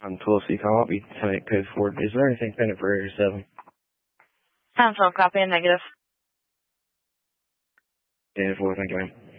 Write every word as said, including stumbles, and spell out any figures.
I'm Tulsi. Call. I'll be tonight code four. Is there anything pending for Area seven? Council, copy and negative. Data four, thank you, ma'am.